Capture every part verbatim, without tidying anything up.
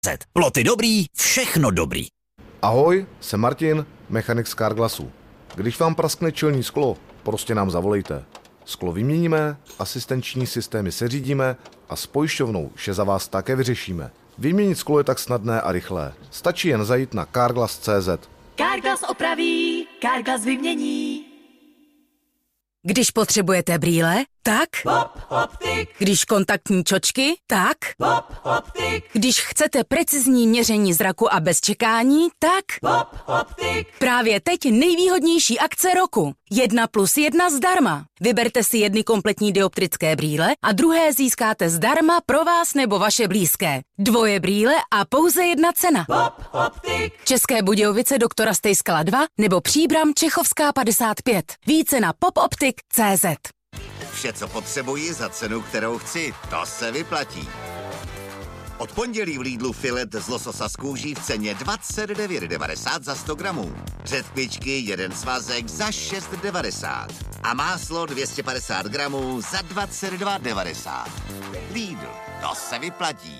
Ploty dobrý, všechno dobrý. Ahoj, jsem Martin, mechanik z Carglassu. Když vám praskne čelní sklo, prostě nám zavolejte. Sklo vyměníme, asistenční systémy seřídíme a s pojišťovnou vše za vás také vyřešíme. Vyměnit sklo je tak snadné a rychlé. Stačí jen zajít na carglass tečka cé zet. Carglass opraví, Carglass vymění. Když potřebujete brýle, tak Pop Optik. Když kontaktní čočky, tak Pop Optik. Když chcete precizní měření zraku a bez čekání, tak Pop Optik. Právě teď nejvýhodnější akce roku. Jedna plus jedna zdarma. Vyberte si jedny kompletní dioptrické brýle a druhé získáte zdarma pro vás nebo vaše blízké. Dvoje brýle a pouze jedna cena. Pop Optik. České Budějovice doktora Stejskala dva nebo Příbram Čechovská padesát pět. Více na popoptik tečka cé zet. Vše, co potřebuji za cenu, kterou chci, to se vyplatí. Od pondělí v Lidlu filet z lososa z kůží v ceně dvacet devět devadesát za sto gramů. Řetkvičky jeden svazek za šest devadesát. A máslo dvě stě padesát gramů za dvacet dva devadesát. Lidl, to se vyplatí.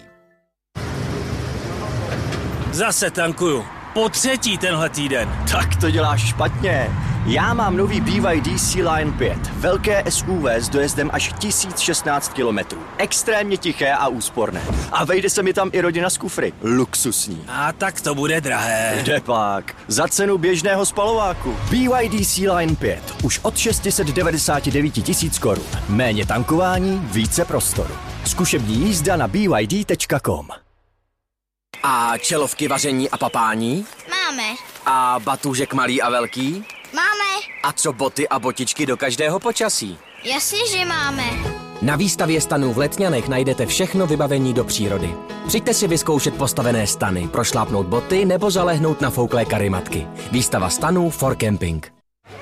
Zase tankuju. Po třetí tenhle týden. Tak to děláš špatně. Já mám nový B Y D C-Line pět. Velké S U V s dojezdem až tisíc šestnáct kilometrů. Extrémně tiché a úsporné. A vejde se mi tam i rodina z kufry. Luxusní. A tak to bude drahé. Kdepak. Za cenu běžného spalováku. B Y D C-Line pět. Už od šest set devadesát devět tisíc korun. Méně tankování, více prostoru. Zkušební jízda na b y d tečka com. A čelovky vaření a papání? Máme. A batůžek malý a velký? Máme. A co boty a botičky do každého počasí? Jasně, že máme. Na výstavě stanů v Letňanech najdete všechno vybavení do přírody. Přijďte si vyzkoušet postavené stany, prošlápnout boty nebo zalehnout na fouklé karimatky. Výstava stanů for camping.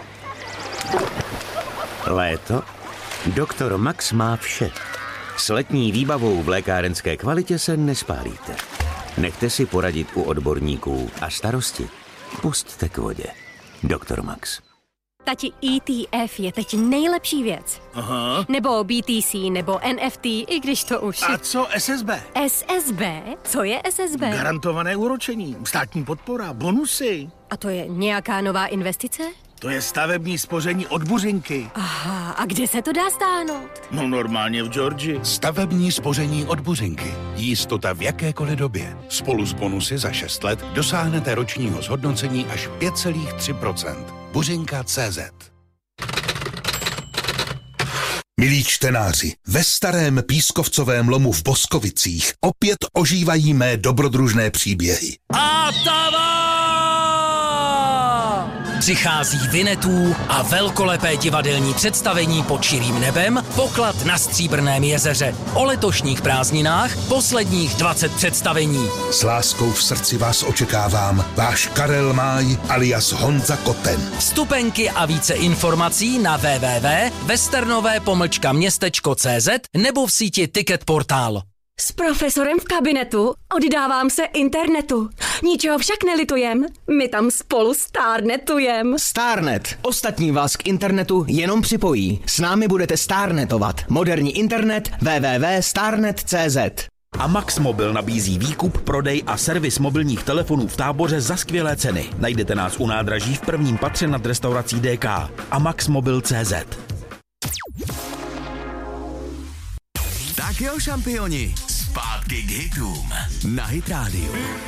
Léto? Doktor Max má vše. S letní výbavou v lékárenské kvalitě se nespálíte. Nechte si poradit u odborníků a starosti pusťte k vodě. Doktor Max. Tati, E T F je teď nejlepší věc. Aha. Nebo B T C, nebo N F T, i když to už... A co S S B? S S B? Co je S S B? Garantované úročení, státní podpora, bonusy. A to je nějaká nová investice? To je stavební spoření od Buřinky. Aha, a kde se to dá stáhnout? No normálně v Georgii. Stavební spoření od Buřinky. Jistota v jakékoliv době. Spolu s bonusy za šest let dosáhnete ročního zhodnocení až pět celá tři procenta. Buřinka tečka cé zet. Milí čtenáři, ve starém pískovcovém lomu v Boskovicích opět ožívají mé dobrodružné příběhy. A tava! Přichází Vinetů a velkolepé divadelní představení pod širým nebem, Poklad na Stříbrném jezeře. O letošních prázdninách posledních dvacet představení. S láskou v srdci vás očekávám, váš Karel Máj alias Honza Koten. Vstupenky a více informací na w w w tečka westernové pomlčka městečko tečka cé zet nebo v síti Ticket Portál. S profesorem v kabinetu oddávám se internetu. Ničeho však nelitujem, my tam spolu stárnetujem. Starnet. Ostatní vás k internetu jenom připojí. S námi budete starnetovat. Moderní internet w w w tečka starnet tečka cé zet. A Max Mobil nabízí výkup, prodej a servis mobilních telefonů v Táboře za skvělé ceny. Najdete nás u nádraží v prvním patře nad restaurací D K. A Max Mobil tečka cé zet. Tak jo, šampioni, zpátky k hitům na Hit Radio.